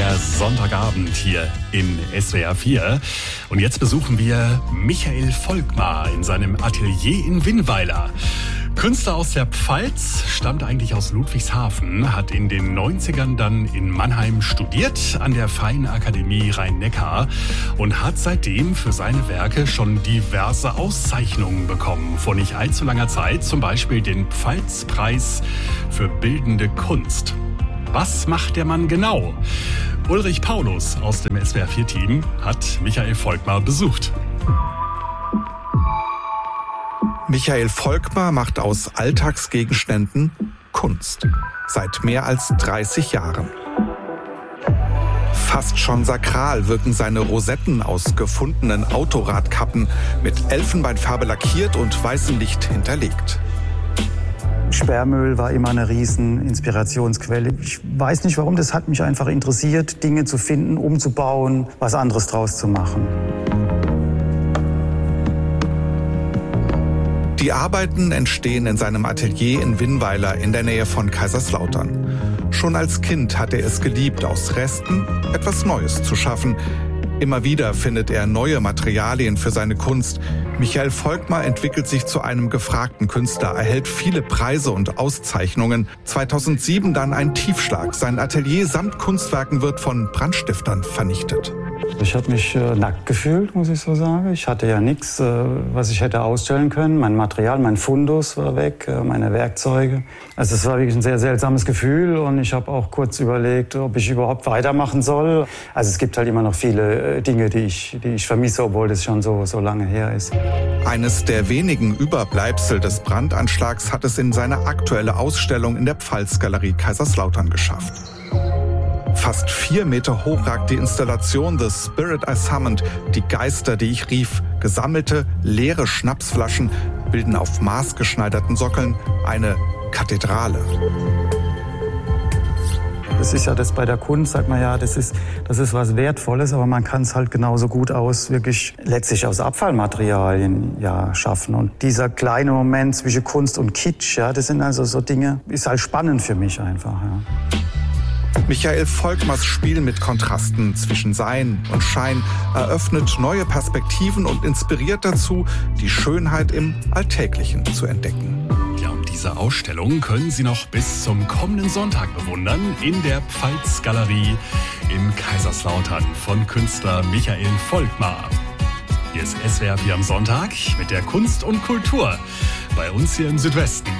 der Sonntagabend hier in SWR 4. Und jetzt besuchen wir Michael Volkmar in seinem Atelier in Winnweiler. Künstler aus der Pfalz, stammt eigentlich aus Ludwigshafen, hat in den 90ern dann in Mannheim studiert, an der Freien Akademie Rhein-Neckar und hat seitdem für seine Werke schon diverse Auszeichnungen bekommen. Vor nicht allzu langer Zeit zum Beispiel den Pfalzpreis für bildende Kunst. Was macht der Mann genau? Ulrich Paulus aus dem SWR 4-Team hat Michael Volkmar besucht. Michael Volkmar macht aus Alltagsgegenständen Kunst. Seit mehr als 30 Jahren. Fast schon sakral wirken seine Rosetten aus gefundenen Autoradkappen, mit Elfenbeinfarbe lackiert und weißem Licht hinterlegt. Sperrmüll war immer eine riesen Inspirationsquelle. Ich weiß nicht warum, das hat mich einfach interessiert, Dinge zu finden, umzubauen, was anderes draus zu machen. Die Arbeiten entstehen in seinem Atelier in Winnweiler in der Nähe von Kaiserslautern. Schon als Kind hat er es geliebt, aus Resten etwas Neues zu schaffen. Immer wieder findet er neue Materialien für seine Kunst. Michael Volkmar entwickelt sich zu einem gefragten Künstler, erhält viele Preise und Auszeichnungen. 2007 dann ein Tiefschlag. Sein Atelier samt Kunstwerken wird von Brandstiftern vernichtet. Ich habe mich nackt gefühlt, muss ich so sagen. Ich hatte ja nichts, was ich hätte ausstellen können. Mein Material, mein Fundus war weg, meine Werkzeuge. Also es war wirklich ein sehr seltsames Gefühl und ich habe auch kurz überlegt, ob ich überhaupt weitermachen soll. Also es gibt halt immer noch viele Dinge, die ich vermisse, obwohl das schon so lange her ist. Eines der wenigen Überbleibsel des Brandanschlags hat es in seine aktuelle Ausstellung in der Pfalzgalerie Kaiserslautern geschafft. Fast 4 Meter hoch ragt die Installation The Spirit I Summoned, die Geister, die ich rief. Gesammelte, leere Schnapsflaschen bilden auf maßgeschneiderten Sockeln eine Kathedrale. Das ist ja das bei der Kunst, sagt man ja, das ist was Wertvolles, aber man kann es halt genauso gut wirklich letztlich aus Abfallmaterialien schaffen. Und dieser kleine Moment zwischen Kunst und Kitsch, das sind also so Dinge, ist halt spannend für mich einfach. Ja. Michael Volkmars Spiel mit Kontrasten zwischen Sein und Schein eröffnet neue Perspektiven und inspiriert dazu, die Schönheit im Alltäglichen zu entdecken. Ja, und diese Ausstellung können Sie noch bis zum kommenden Sonntag bewundern in der Pfalzgalerie in Kaiserslautern von Künstler Michael Volkmar. Hier ist SWR 4 am Sonntag mit der Kunst und Kultur bei uns hier im Südwesten.